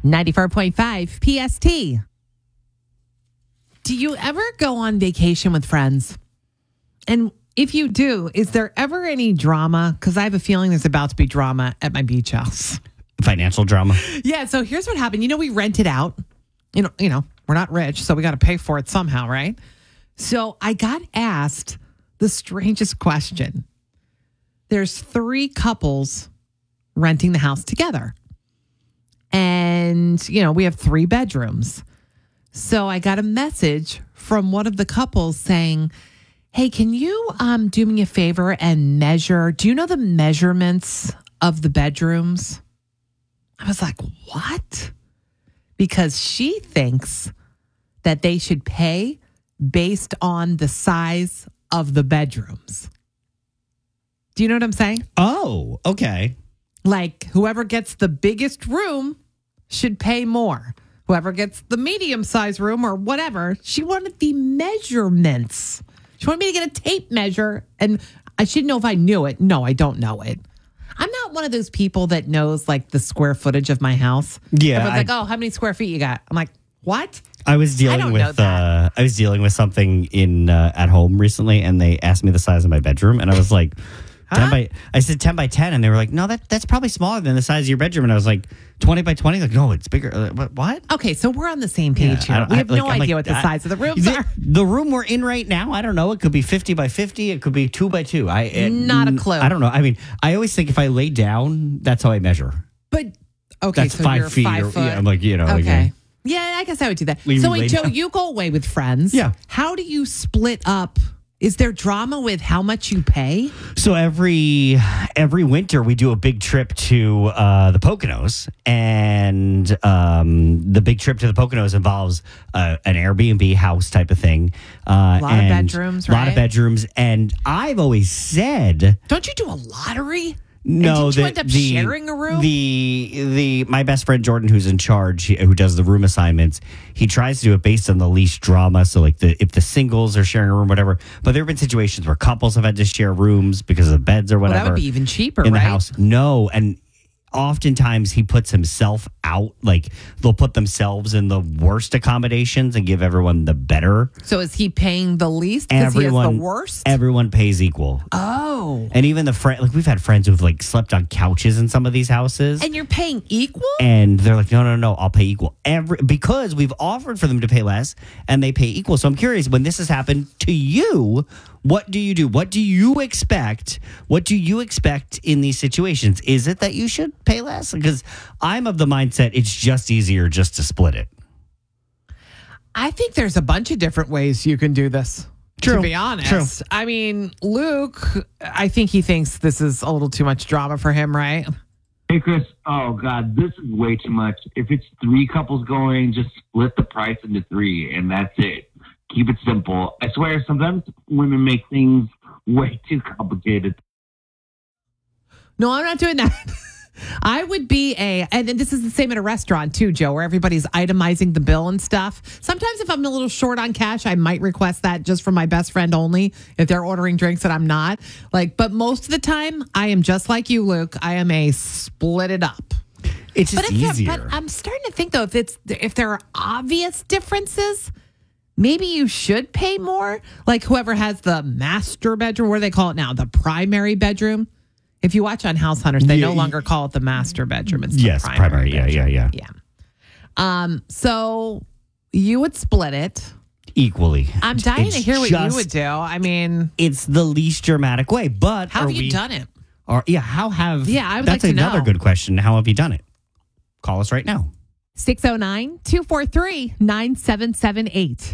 94.5 PST. Do you ever go on vacation with friends? And if you do, is there ever any drama? Because I have a feeling there's about to be drama at my beach house. Financial drama. Yeah, so here's what happened. We rent it out. You know, we're not rich, so we got to pay for it somehow, right? So I got asked the strangest question. There's 3 couples renting the house together. And, we have 3 bedrooms. So I got a message from one of the couples saying, hey, can you do me a favor and measure? Do you know the measurements of the bedrooms? I was like, what? Because she thinks that they should pay based on the size of the bedrooms. Do you know what I'm saying? Oh, okay. Like whoever gets the biggest room should pay more. Whoever gets the medium-sized room or whatever, she wanted the measurements. She wanted me to get a tape measure, and I should know if I knew it. No, I don't know it. I'm not one of those people that knows like the square footage of my house. Yeah, everyone's like, "Oh, how many square feet you got?" I'm like, "What?" I was dealing with something in at home recently, and they asked me the size of my bedroom, and I was like, 10 by 10, and they were like, no, that's probably smaller than the size of your bedroom, and I was like, 20 by 20, like, no, it's bigger. What? Okay, so we're on the same page here. We have no idea what the size of the rooms are. The room we're in right now, I don't know. It could be 50 by 50. It could be 2 by 2. Not a clue. I don't know. I mean, I always think if I lay down, that's how I measure. But okay, that's so 5 you're feet. 5 foot. Yeah, I'm like, okay. Yeah, I guess I would do that. So wait, Joe, you go away with friends. Yeah. How do you split up? Is there drama with how much you pay? So every winter we do a big trip to the Poconos, and the big trip to the Poconos involves an Airbnb house type of thing. A lot of bedrooms, right? A lot of bedrooms, and I've always said, don't you do a lottery? No, and didn't you end up sharing a room? My best friend Jordan, who's in charge, who does the room assignments, he tries to do it based on the least drama. So, like if the singles are sharing a room, whatever. But there have been situations where couples have had to share rooms because of beds or whatever. Well, that would be even cheaper, in right? the house. No, and oftentimes he puts himself out. Like they'll put themselves in the worst accommodations and give everyone the better. So is he paying the least because he has the worst? Everyone pays equal. Oh. And even we've had friends who've like slept on couches in some of these houses. And you're paying equal? And they're like, no, I'll pay equal. Because we've offered for them to pay less and they pay equal. So I'm curious, when this has happened to you, what do you do? What do you expect? What do you expect in these situations? Is it that you should pay less? Because I'm of the mindset it's just easier just to split it. I think there's a bunch of different ways you can do this. True. To be honest. True. I mean, Luke, I think he thinks this is a little too much drama for him, right? Hey, Chris. Oh, God, this is way too much. If it's 3 couples going, just split the price into 3, and that's it. Keep it simple. I swear, sometimes women make things way too complicated. No, I'm not doing that. I would be and this is the same at a restaurant too, Joe, where everybody's itemizing the bill and stuff. Sometimes if I'm a little short on cash, I might request that just for my best friend only if they're ordering drinks and I'm not. But most of the time, I am just like you, Luke. I am a split it up. It's just easier. But I'm starting to think though, if there are obvious differences, maybe you should pay more. Like whoever has the master bedroom, what do they call it now? The primary bedroom. If you watch on House Hunters, they no longer call it the master bedroom. It's the primary bedroom. Yeah. So you would split it equally. I'm dying to hear what you would do. I mean, it's the least dramatic way. But how have you done it? I would like that's to another know. good question. How have you done it? Call us right now. 609-243-9778.